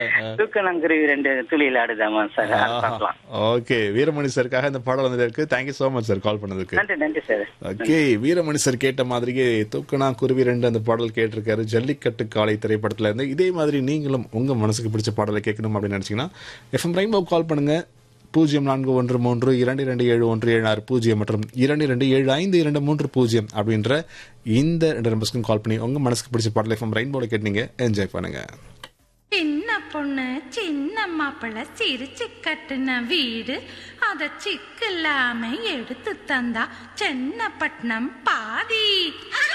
தூக்கணாங்குருவி 2 துளியில் ஆடுதாமா sir, அது ஆஹா. பார்க்கலாம். Okay, Veeramani சாருக்காக இந்த பாடல் வந்தது இருக்கு. Thank you so much sir call பண்ணதுக்கு. நன்றி நன்றி சார். ஓகே, வீரமணி சார் கேட்ட மாதிரியே தூக்கணா குருவி 2 அந்த பாடல் கேட்டிருக்காரு ஜல்லிக்கட்டு காளை திரைப்படத்துல இருந்து. இதே மாதிரி நீங்களும் உங்க மனசுக்கு பிடிச்ச பாடலை கேட்கணும் அப்படின்னு நினைச்சீங்கன்னா எஃப்எம் ரெயின்போ கால் பண்ணுங்க. 0413 மற்றும் 227523 அப்படின்ற இந்த 2 நம்பர்ஸ்க்கும் கால் பண்ணி உங்க மனசுக்கு பிடிச்ச பாடலை எஃப்எம் ரெயின்போல கேட்டீங்க என்ஜாய் பண்ணுங்க. சின்ன பொண்ணு சின்ன மாப்பிள்ள சிரிச்சு கட்டுன வீடு அத சிக்கில்லாம எடுத்து தந்தா சென்னப்பட்டினம் பாதி.